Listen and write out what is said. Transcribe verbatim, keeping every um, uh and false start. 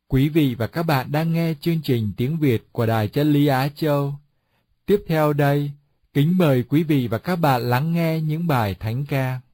Quý vị và các bạn đang nghe chương trình tiếng Việt của Đài Chân Lý Á Châu. Tiếp theo đây, kính mời quý vị và các bạn lắng nghe những bài thánh ca.